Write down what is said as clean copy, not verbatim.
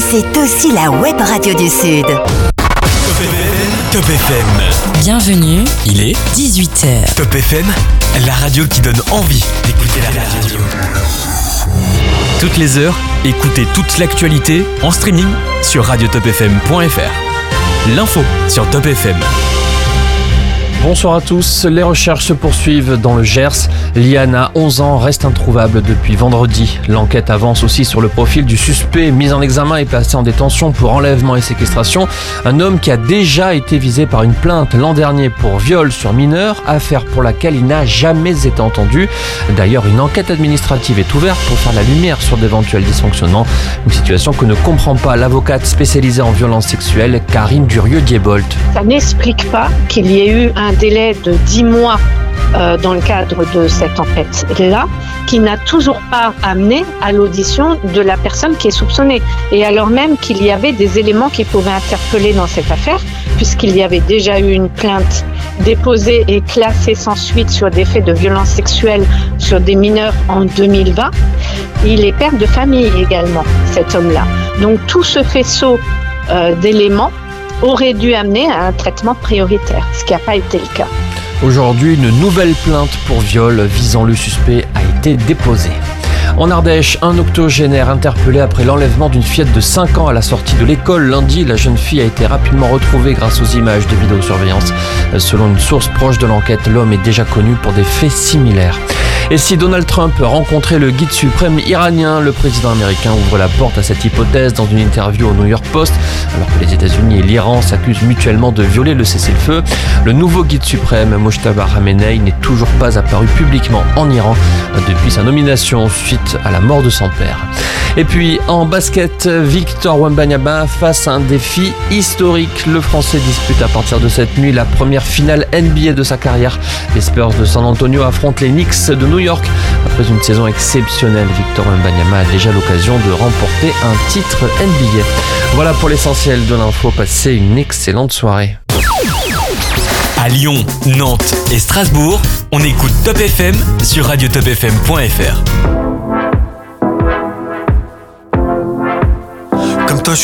c'est aussi la web radio du Sud. Top FM. Bienvenue, Il est 18h. Top FM, la radio qui donne envie d'écouter la radio. Toutes les heures, écoutez toute l'actualité en streaming sur radiotopfm.fr. L'info sur Top FM. Bonsoir à tous, les recherches se poursuivent dans le Gers. Liana, 11 ans, reste introuvable depuis vendredi. L'enquête avance aussi sur le profil du suspect mis en examen et placé en détention pour enlèvement et séquestration. Un homme qui a déjà été visé par une plainte l'an dernier pour viol sur mineur, affaire pour laquelle il n'a jamais été entendu. D'ailleurs, une enquête administrative est ouverte pour faire la lumière sur d'éventuels dysfonctionnements. Une situation que ne comprend pas l'avocate spécialisée en violences sexuelles, Karine Durieux-Diebold. Ça n'explique pas qu'il y ait eu un délai de 10 mois dans le cadre de cette enquête-là, qui n'a toujours pas amené à l'audition de la personne qui est soupçonnée. Et alors même qu'il y avait des éléments qui pouvaient interpeller dans cette affaire, puisqu'il y avait déjà eu une plainte déposée et classée sans suite sur des faits de violence sexuelle sur des mineurs en 2020. Il est père de famille également, cet homme-là. Donc tout ce faisceau d'éléments aurait dû amener à un traitement prioritaire, ce qui n'a pas été le cas. Aujourd'hui, une nouvelle plainte pour viol visant le suspect a été déposée. En Ardèche, un octogénaire interpellé après l'enlèvement d'une fillette de 5 ans à la sortie de l'école. Lundi, la jeune fille a été rapidement retrouvée grâce aux images de vidéosurveillance. Selon une source proche de l'enquête, l'homme est déjà connu pour des faits similaires. Et si Donald Trump rencontrait le guide suprême iranien, le président américain ouvre la porte à cette hypothèse dans une interview au New York Post. Alors que les États-Unis et l'Iran s'accusent mutuellement de violer le cessez-le-feu, le nouveau guide suprême, Mojtaba Khamenei, n'est toujours pas apparu publiquement en Iran depuis sa nomination suite à la mort de son père. Et puis en basket, Victor Wembanyama face à un défi historique. Le Français dispute à partir de cette nuit la première finale NBA de sa carrière. Les Spurs de San Antonio affrontent les Knicks de New York. Après une saison exceptionnelle, Victor Wembanyama a déjà l'occasion de remporter un titre NBA. Voilà pour l'essentiel de l'info. Passez une excellente soirée. À Lyon, Nantes et Strasbourg, on écoute Top FM sur radiotopfm.fr.